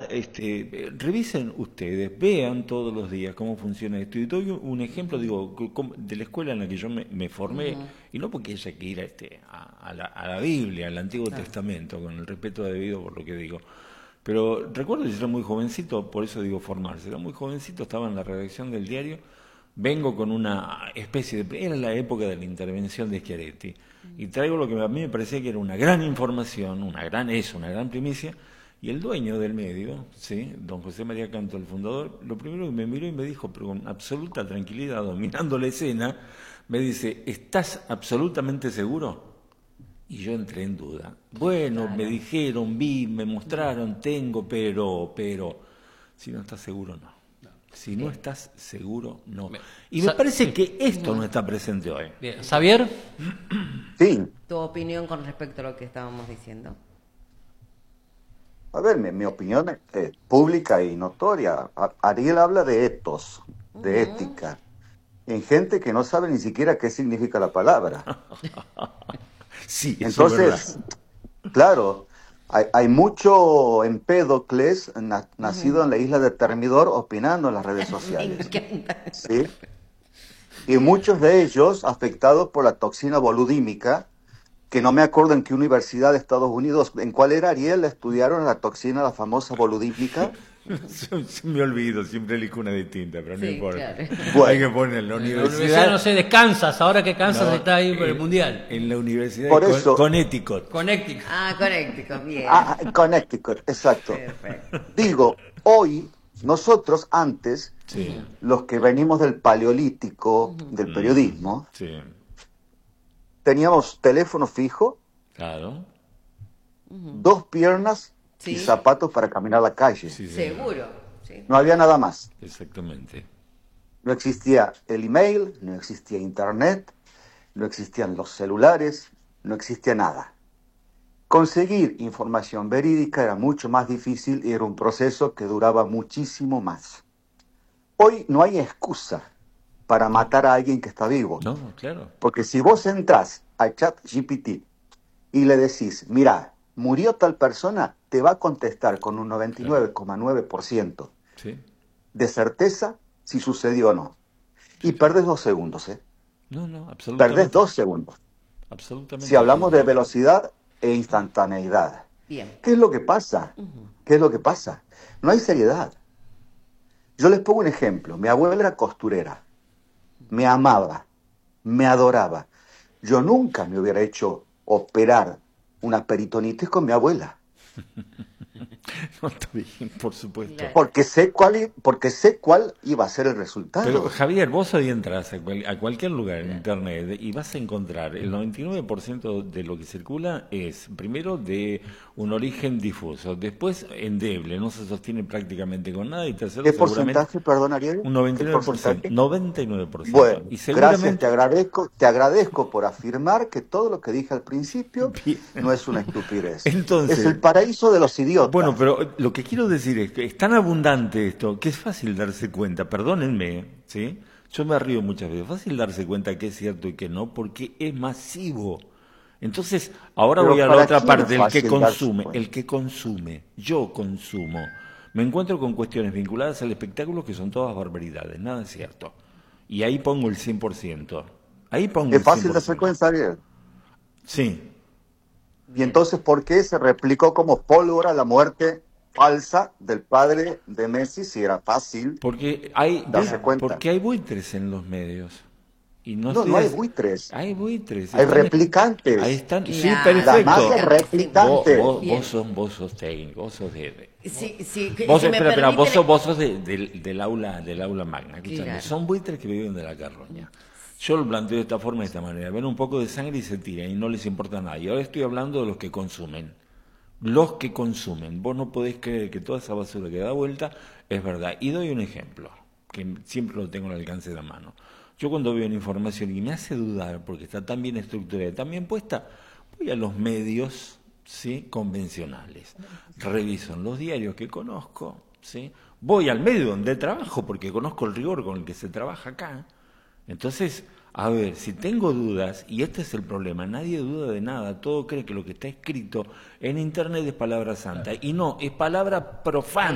revisen ustedes, vean todos los días cómo funciona esto. Y doy un ejemplo, digo, de la escuela en la que yo me formé, y no porque haya que ir a la Biblia, al Antiguo Testamento, con el respeto debido por lo que digo. Pero recuerdo que yo era muy jovencito, por eso digo formarse, era muy jovencito, estaba en la redacción del diario, vengo con una especie de... Era la época de la intervención de Schiaretti, y traigo lo que a mí me parecía que era una gran información, una gran primicia, y el dueño del medio, ¿sí? Don José María Canto, el fundador, lo primero que me miró y me dijo, pero con absoluta tranquilidad, dominando la escena, me dice, ¿estás absolutamente seguro? Y yo entré en duda. Bueno, claro. Me dijeron, me mostraron, tengo, pero, si no estás seguro, no. Si no estás seguro, no. Y me parece que esto no está presente hoy. Bien. ¿Xavier? Sí. Tu opinión con respecto a lo que estábamos diciendo. A ver, mi opinión es pública y notoria. Ariel habla de etos, de ética, en gente que no sabe ni siquiera qué significa la palabra. Sí, entonces, claro, hay mucho Empédocles nacido en la isla de Termidor opinando en las redes sociales. ¿Sí? Y muchos de ellos afectados por la toxina boludímica, que no me acuerdo en qué universidad de Estados Unidos, ¿en cuál era, Ariel? ¿Estudiaron la toxina, la famosa boludímica? Se me olvido, siempre elijo una distinta, pero no importa. Claro. Bueno, hay que poner en la universidad. No sé, de Kansas, ahora que Kansas está ahí por el Mundial. En la universidad por de eso, Connecticut. Connecticut. Ah, Connecticut, bien. Connecticut, exacto. Perfecto. Digo, hoy, nosotros antes, los que venimos del paleolítico, del periodismo, teníamos teléfono fijo, claro, 2 piernas y zapatos para caminar a la calle. Sí, seguro. Sí. No había nada más. Exactamente. No existía el email, no existía internet, no existían los celulares, no existía nada. Conseguir información verídica era mucho más difícil y era un proceso que duraba muchísimo más. Hoy no hay excusa para matar a alguien que está vivo. No, claro. Porque si vos entrás a ChatGPT y le decís, mira, murió tal persona, te va a contestar con un 99,9% de certeza si sucedió o no. Y perdés 2 segundos, ¿eh? No, absolutamente. Perdés 2 segundos. Absolutamente. Si hablamos de velocidad e instantaneidad. Bien. ¿Qué es lo que pasa? ¿Qué es lo que pasa? No hay seriedad. Yo les pongo un ejemplo. Mi abuela era costurera. Me amaba. Me adoraba. Yo nunca me hubiera hecho operar una peritonitis con mi abuela. No, está bien, por supuesto. Claro. Porque sé cuál iba a ser el resultado. Pero Javier, vos hoy entras a cualquier lugar en internet y vas a encontrar el 99% de lo que circula es primero de un origen difuso, después endeble, no se sostiene prácticamente con nada y tercero ¿Qué seguramente porcentaje, perdón, Ariel? un 99%, 99%. Bueno, Y seguramente... gracias, te agradezco por afirmar que todo lo que dije al principio Bien. no es una estupidez. Entonces, es el paraíso de los idiotas. Bueno, pero lo que quiero decir es que es tan abundante esto que es fácil darse cuenta, perdónenme, ¿sí? Yo me río muchas veces, fácil darse cuenta que es cierto y que no, porque es masivo. Entonces, ahora Pero voy a la otra parte, el que consume, yo consumo. Me encuentro con cuestiones vinculadas al espectáculo que son todas barbaridades, nada es cierto. Y ahí pongo el 100%. Ahí pongo es fácil de frecuencia, Ariel. Sí. Y entonces, ¿por qué se replicó como pólvora la muerte falsa del padre de Messi si era fácil darse cuenta? Porque hay buitres en los medios. Y no hay buitres. Hay buitres. Hay replicantes. Ahí están. Claro. Sí, perfecto. La magia replicante. Vos sos técnico, vos sos de... Sí, vos, si espera, vos sos del aula magna. Claro. Son buitres que viven de la carroña. Yo lo planteo de esta forma, de esta manera. Ven un poco de sangre y se tiran y no les importa nada. Y ahora estoy hablando de los que consumen. Los que consumen. Vos no podés creer que toda esa basura que da vuelta es verdad. Y doy un ejemplo, que siempre lo tengo al alcance de la mano. Yo cuando veo una información y me hace dudar, porque está tan bien estructurada, tan bien puesta, voy a los medios, ¿sí?, convencionales. Reviso en los diarios que conozco, ¿sí? Voy al medio donde trabajo, porque conozco el rigor con el que se trabaja acá. Entonces, a ver, si tengo dudas, y este es el problema, nadie duda de nada, todo cree que lo que está escrito en internet es palabra santa, y no, es palabra profana.